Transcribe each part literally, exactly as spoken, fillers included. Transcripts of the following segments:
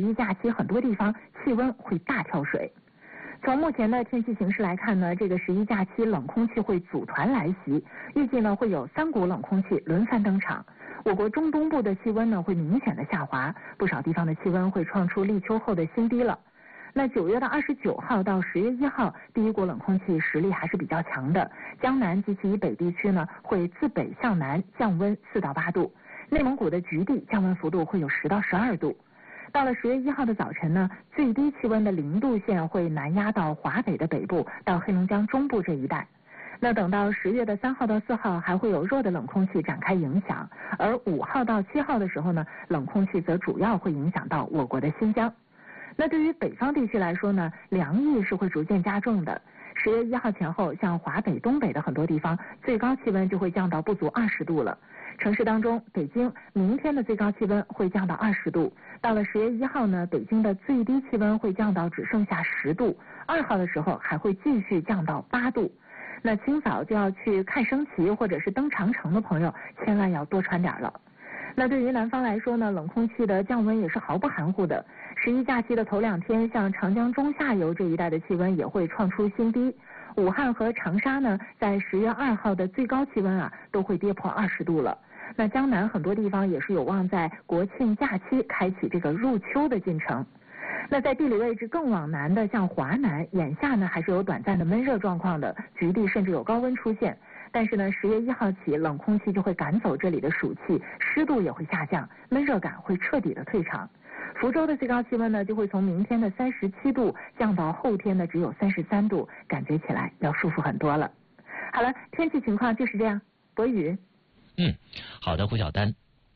一假期很多地方气温会大跳水。从目前的天气形势来看呢，这个十一假期冷空气会组团来袭，预计呢会有三股冷空气轮番登场。我国中东部的气温呢会明显的下滑，不少地方的气温会创出立秋后的新低了。那九月的二十九号到十月一号，第一股冷空气实力还是比较强的，江南及其以北地区呢会自北向南降温四到八度，内蒙古的局地降温幅度会有十到十二度。到了十月一号的早晨呢，最低气温的零度线会南压到华北的北部到黑龙江中部这一带。那等到十月的三号到四号，还会有弱的冷空气展开影响，而五号到七号的时候呢，冷空气则主要会影响到我国的新疆。那对于北方地区来说呢，凉意是会逐渐加重的。十月一号前后，像华北、东北的很多地方，最高气温就会降到不足二十度了。城市当中，北京明天的最高气温会降到二十度。到了十月一号呢，北京的最低气温会降到只剩下十度。二号的时候还会继续降到八度。那清早就要去看升旗或者是登长城的朋友，千万要多穿点了。那对于南方来说呢，冷空气的降温也是毫不含糊的。十一假期的头两天，像长江中下游这一带的气温也会创出新低。武汉和长沙呢，在十月二号的最高气温啊，都会跌破二十度了。那江南很多地方也是有望在国庆假期开启这个入秋的进程。那在地理位置更往南的，像华南，眼下呢还是有短暂的闷热状况的，局地甚至有高温出现。但是呢，十月一号起，冷空气就会赶走这里的暑气，湿度也会下降，闷热感会彻底的退场。福州的最高气温呢，就会从明天的三十七度降到后天的只有三十三度，感觉起来要舒服很多了。好了，天气情况就是这样。博宇。 嗯，好的，胡晓丹。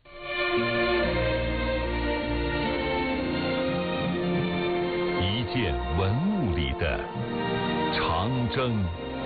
一件文物里的长征。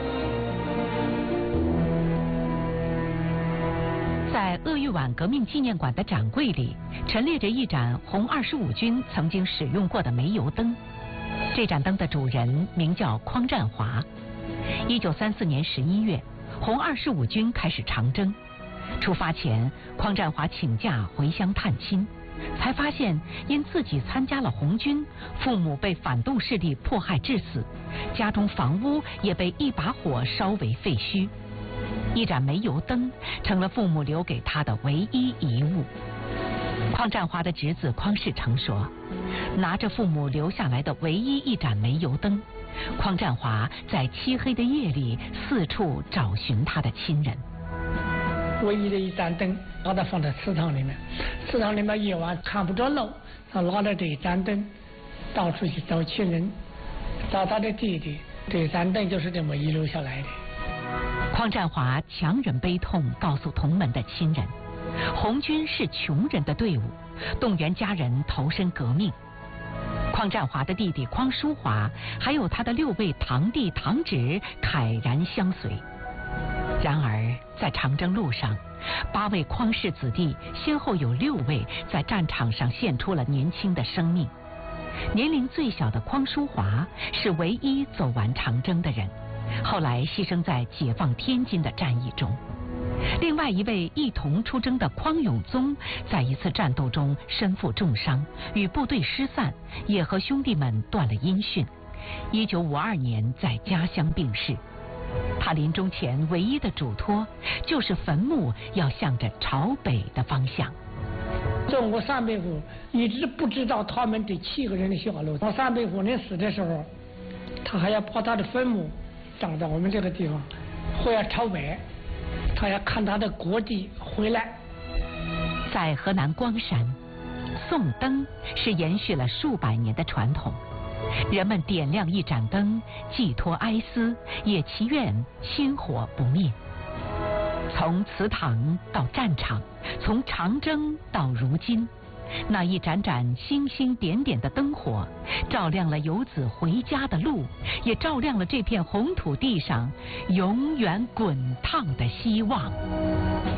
在鄂豫皖革命纪念馆的展柜里，陈列着一盏红二十五军曾经使用过的煤油灯。这盏灯的主人名叫匡占华。一九三四年十一月，红二十五军开始长征。出发前，匡占华请假回乡探亲，才发现因自己参加了红军，父母被反动势力迫害致死，家中房屋也被一把火烧为废墟。一盏煤油灯成了父母留给他的唯一遗物。匡占华的侄子匡世成说，拿着父母留下来的唯一一盏煤油灯，匡占华在漆黑的夜里四处找寻他的亲人。 唯一的一盏灯，把它放在祠堂里面，祠堂里面夜晚看不着路，他拿着这一盏灯到处去找亲人，找他的弟弟。这盏灯就是这么遗留下来的。 匡占华强忍悲痛告诉同门的亲人，红军是穷人的队伍，动员家人投身革命。匡占华的弟弟匡淑华还有他的六位堂弟堂侄慨然相随。然而在长征路上，八位匡氏子弟先后有六位在战场上献出了年轻的生命。年龄最小的匡淑华是唯一走完长征的人，后来牺牲在解放天津的战役中。另外一位一同出征的匡永宗，在一次战斗中身负重伤，与部队失散，也和兄弟们断了音讯。一九五二年在家乡病逝。他临终前唯一的嘱托，就是坟墓要向着朝北的方向。 中国三百户一直不知道他们这七个人的下落。到三百户人死的时候，他还要把他的坟墓葬到我们这个地方，或要朝北，他要看他的国弟回来。 在河南光山，送灯是延续了数百年的传统。人们点亮一盏灯，寄托哀思，也祈愿薪火不灭。从祠堂到战场，从长征到如今，那一盏盏星星点点的灯火，照亮了游子回家的路，也照亮了这片红土地上永远滚烫的希望。